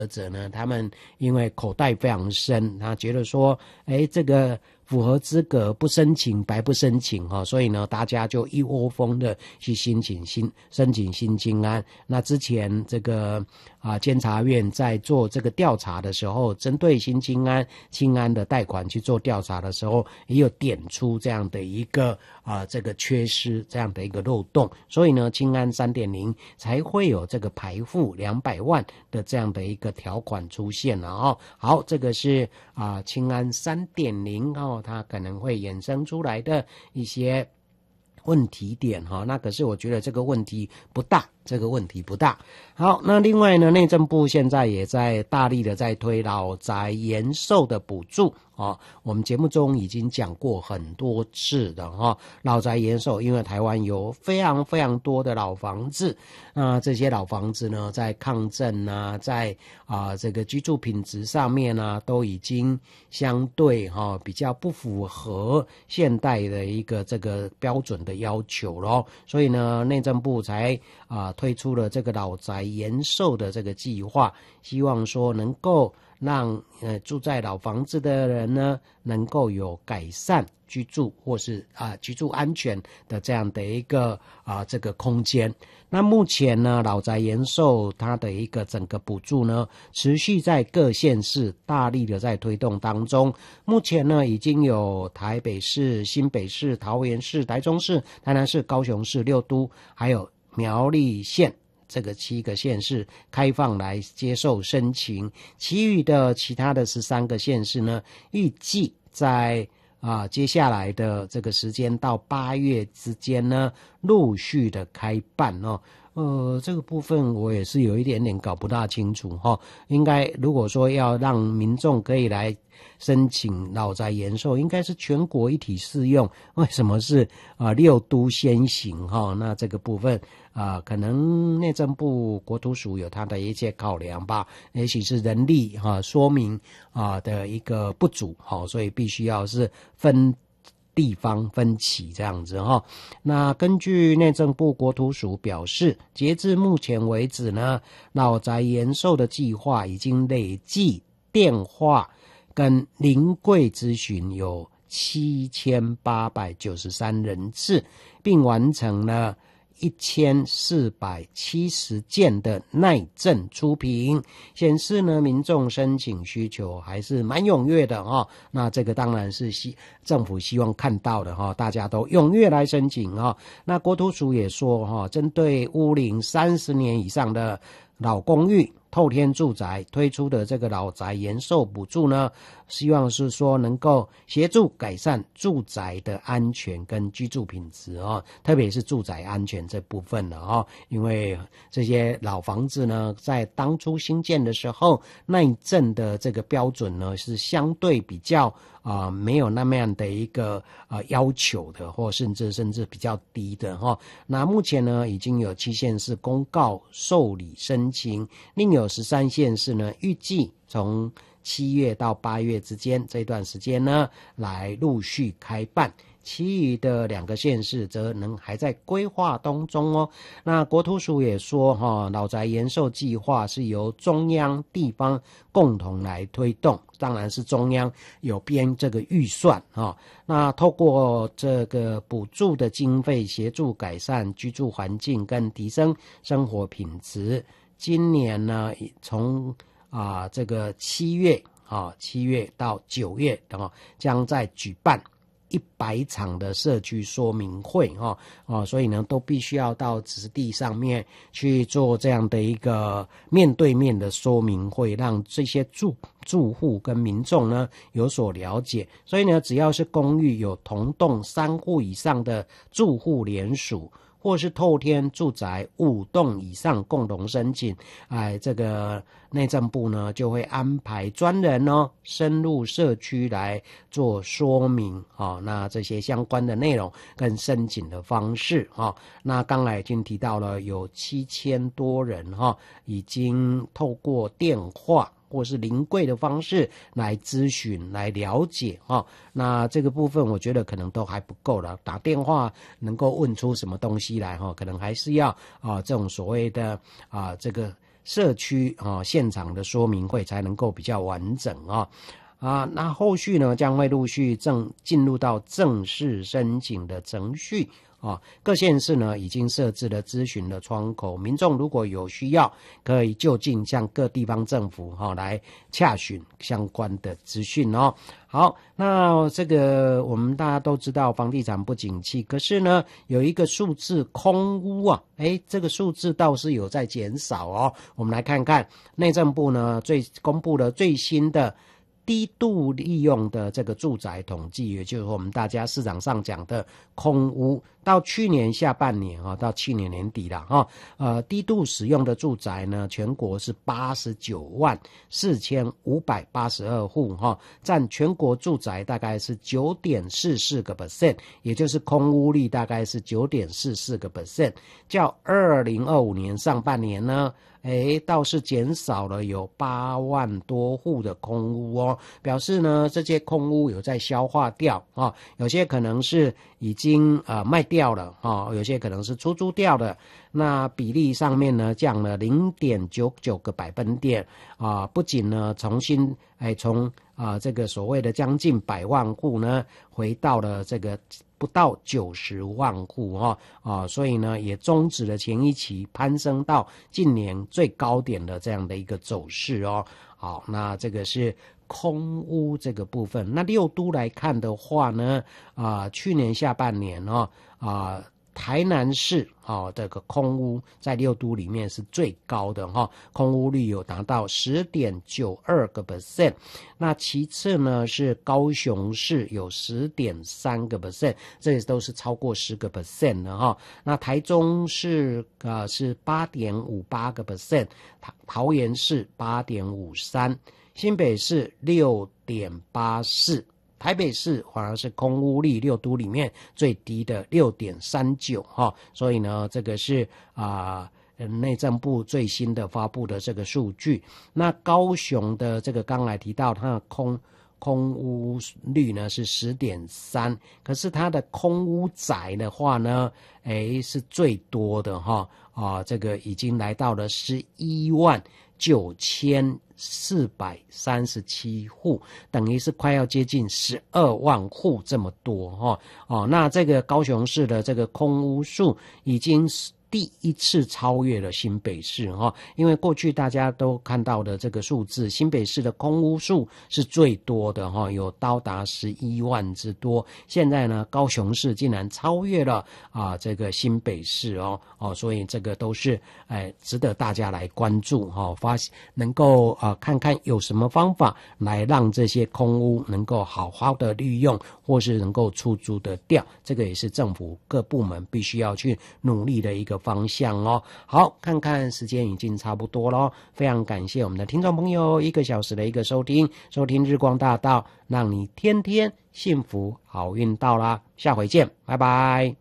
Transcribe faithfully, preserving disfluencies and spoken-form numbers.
者呢，他们因为口袋非常深，他觉得说，哎，这个符合资格不申请白不申请哈，所以呢，大家就一窝蜂的去申请新申请新青安。那之前这个啊监察院在做这个调查的时候，针对新青安青安的贷款去做调查的时候，也有点出这样的一个啊这个缺失这样的一个漏洞，所以呢，青安 三点零 才会有这个排付两百万的这样的一个条款出现了哦。好，这个是啊青安 三点零 哦。它可能会衍生出来的一些问题点哈，那可是我觉得这个问题不大，这个问题不大。好，那另外呢，内政部现在也在大力的在推老宅延寿的补助哦。我们节目中已经讲过很多次的哈，老宅延寿，因为台湾有非常非常多的老房子，那这些老房子呢，在抗震啊，在啊、呃、这个居住品质上面呢、啊，都已经相对哈、哦、比较不符合现代的一个这个标准的要求咯。所以呢，内政部才啊、呃、推出了这个老宅延寿的这个计划，希望说能够让呃住在老房子的人呢，能够有改善居住或是啊、呃、居住安全的这样的一个啊、呃、这个空间。那目前呢，老宅延寿它的一个整个补助呢，持续在各县市大力的在推动当中。目前呢，已经有台北市、新北市、桃园市、台中市、台南市、高雄市六都，还有苗栗县。这个七个县市开放来接受申请，其余的其他的十三个县市呢，预计在啊接下来的这个时间到八月之间呢，陆续的开办哦。呃，这个部分我也是有一点点搞不大清楚哈、哦。应该如果说要让民众可以来申请老宅延寿，应该是全国一体适用。为什么是啊、呃、六都先行哈、哦？那这个部分啊、呃，可能内政部国土署有它的一些考量吧，也许是人力哈、啊、说明啊的一个不足哈、哦，所以必须要是分地方分歧这样子哈。那根据内政部国土署表示，截至目前为止呢，老宅延寿的计划已经累计电话跟临柜咨询有七千八百九十三人次，并完成了一千四百七十件的耐震初评，显示呢民众申请需求还是蛮踊跃的哈、哦。那这个当然是希政府希望看到的哈、哦，大家都踊跃来申请哈、哦。那国土署也说哈、哦，针对屋龄三十年以上的老公寓、透天住宅推出的这个老宅延寿补助呢，希望是说能够协助改善住宅的安全跟居住品质哦，特别是住宅安全这部分了哦，因为这些老房子呢，在当初新建的时候，耐震的这个标准呢是相对比较啊、呃、没有那么样的一个呃要求的，或甚至甚至比较低的哈、哦。那目前呢，已经有七县市公告受理申请，另有有十三县市呢，预计从七月到八月之间这段时间呢，来陆续开办。其余的两个县市则能还在规划当中哦。那国土署也说哈，老宅延寿计划是由中央地方共同来推动，当然是中央有编这个预算哈。那透过这个补助的经费，协助改善居住环境跟提升生活品质。今年呢，从啊、呃、这个七月啊七月到九月啊，将在举办一百场的社区说明会啊啊，所以呢，都必须要到实地上面去做这样的一个面对面的说明会，让这些住住户跟民众呢有所了解。所以呢，只要是公寓有同栋三户以上的住户联署，或是透天住宅五栋以上共同申请，哎，这个内政部呢就会安排专人哦深入社区来做说明哦，那这些相关的内容跟申请的方式哦，那刚才已经提到了有七千多人哈、哦，已经透过电话或是临柜的方式来咨询、来了解哈，那这个部分我觉得可能都还不够了。打电话能够问出什么东西来哈，可能还是要啊这种所谓的啊这个社区啊现场的说明会才能够比较完整啊。啊，那后续呢将会陆续正进入到正式申请的程序啊。各县市呢已经设置了咨询的窗口，民众如果有需要，可以就近向各地方政府哈、啊、来洽询相关的资讯哦。好，那这个我们大家都知道房地产不景气，可是呢有一个数字空屋啊，诶，这个数字倒是有在减少哦。我们来看看内政部呢最公布了最新的低度利用的这个住宅统计，也就是我们大家市场上讲的空屋，到去年下半年啊，到去年年底了哈，呃，低度使用的住宅呢，全国是八十九万四千五百八十二户哈，占全国住宅大概是九点四四个 percent， 也就是空屋率大概是九点四四个 percent， 较二零二五年上半年呢。诶，倒是减少了有八万多户的空屋哦，表示呢这些空屋有在消化掉啊，有些可能是已经呃卖掉了啊，有些可能是出租掉了。那比例上面呢降了 零点九九个百分点啊，不仅呢重新哎从啊这个所谓的将近百万户呢回到了这个不到九十万户哈啊，所以呢也终止了前一期攀升到近年最高点的这样的一个走势哦。好，那这个是空屋这个部分。那六都来看的话呢，啊，去年下半年哦啊。台南市啊、哦，这个空屋在六都里面是最高的哈、哦，空屋率有达到 十点九二个 percent。那其次呢是高雄市有 十点三个 percent， 这都是超过十个 percent 的哈、哦。那台中市啊、呃、是 八点五八个 percent， 桃桃园市 八点五三， 新北市 六点八四。台北市反而是空屋率六都里面最低的 六点三九 哈，所以呢这个是啊内政部最新的发布的这个数据。那高雄的这个刚才提到它的空空屋率呢是 十点三， 可是它的空屋宅的话呢诶是最多的哈啊，这个已经来到了十一万九千四百三十七户，等于是快要接近十二万户这么多哈哦。那这个高雄市的这个空屋数已经第一次超越了新北市哈，因为过去大家都看到的这个数字，新北市的空屋数是最多的哈，有高达十一万之多。现在呢，高雄市竟然超越了啊这个新北市哦哦，所以这个都是哎值得大家来关注哈，发能够啊看看有什么方法来让这些空屋能够好好的利用，或是能够出租的掉，这个也是政府各部门必须要去努力的一个方向哦。好，看看时间已经差不多咯，非常感谢我们的听众朋友一个小时的一个收听，收听日光大道，让你天天幸福好运到啦，下回见，拜拜。